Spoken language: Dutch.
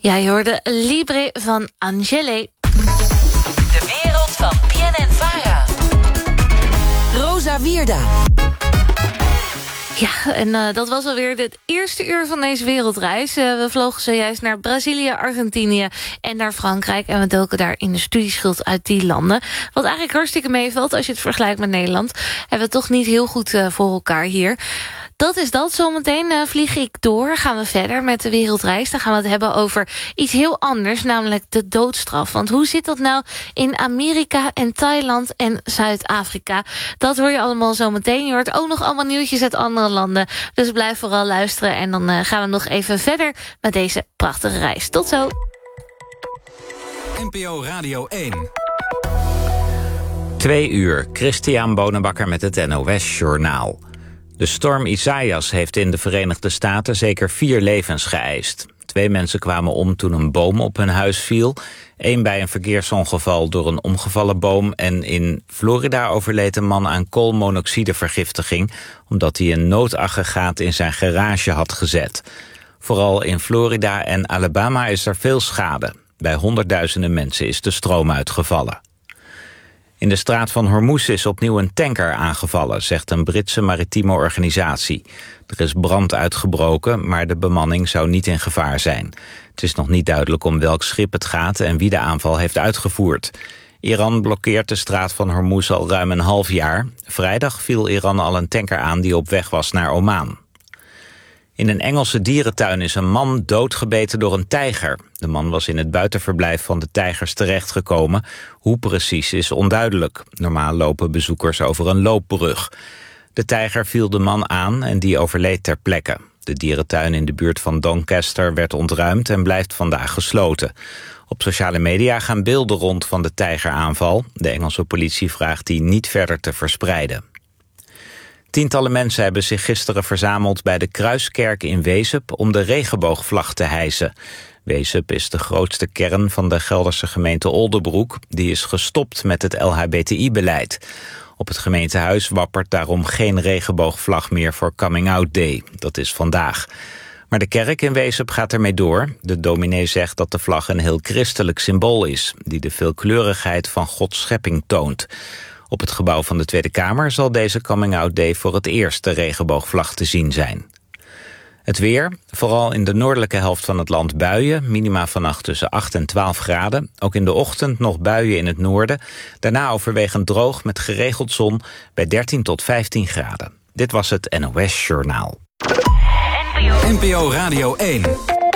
Ja, je hoorde Libre van Angèle. De wereld van BNN-Vara. Rosa Wierda. Ja, en dat was alweer het eerste uur van deze wereldreis. We vlogen zojuist naar Brazilië, Argentinië en naar Frankrijk. En we doken daar in de studieschuld uit die landen. Wat eigenlijk hartstikke meevalt als je het vergelijkt met Nederland. Hebben we toch niet heel goed voor elkaar hier. Dat is dat. Zometeen vlieg ik door. Gaan we verder met de wereldreis. Dan gaan we het hebben over iets heel anders, namelijk de doodstraf. Want hoe zit dat nou in Amerika en Thailand en Zuid-Afrika? Dat hoor je allemaal zometeen. Je hoort ook nog allemaal nieuwtjes uit andere landen. Dus blijf vooral luisteren. En dan gaan we nog even verder met deze prachtige reis. Tot zo. NPO Radio 1. 2 uur, Christian Bonenbakker met het NOS Journaal. De storm Isaias heeft in de Verenigde Staten zeker 4 levens geëist. 2 mensen kwamen om toen een boom op hun huis viel. 1 bij een verkeersongeval door een omgevallen boom. En in Florida overleed een man aan koolmonoxidevergiftiging, omdat hij een noodaggregaat in zijn garage had gezet. Vooral in Florida en Alabama is er veel schade. Bij honderdduizenden mensen is de stroom uitgevallen. In de straat van Hormuz is opnieuw een tanker aangevallen, zegt een Britse maritieme organisatie. Er is brand uitgebroken, maar de bemanning zou niet in gevaar zijn. Het is nog niet duidelijk om welk schip het gaat en wie de aanval heeft uitgevoerd. Iran blokkeert de straat van Hormuz al ruim een half jaar. Vrijdag viel Iran al een tanker aan die op weg was naar Oman. In een Engelse dierentuin is een man doodgebeten door een tijger. De man was in het buitenverblijf van de tijgers terechtgekomen. Hoe precies is onduidelijk. Normaal lopen bezoekers over een loopbrug. De tijger viel de man aan en die overleed ter plekke. De dierentuin in de buurt van Doncaster werd ontruimd en blijft vandaag gesloten. Op sociale media gaan beelden rond van de tijgeraanval. De Engelse politie vraagt die niet verder te verspreiden. Tientallen mensen hebben zich gisteren verzameld bij de Kruiskerk in Wezep om de regenboogvlag te hijsen. Wezep is de grootste kern van de Gelderse gemeente Oldebroek. Die is gestopt met het LHBTI-beleid. Op het gemeentehuis wappert daarom geen regenboogvlag meer voor Coming Out Day. Dat is vandaag. Maar de kerk in Wezep gaat ermee door. De dominee zegt dat de vlag een heel christelijk symbool is, die de veelkleurigheid van Gods schepping toont. Op het gebouw van de Tweede Kamer zal deze Coming Out Day voor het eerst de regenboogvlag te zien zijn. Het weer, vooral in de noordelijke helft van het land buien, minima vannacht tussen 8 en 12 graden. Ook in de ochtend nog buien in het noorden. Daarna overwegend droog met geregeld zon bij 13 tot 15 graden. Dit was het NOS Journaal. NPO Radio 1.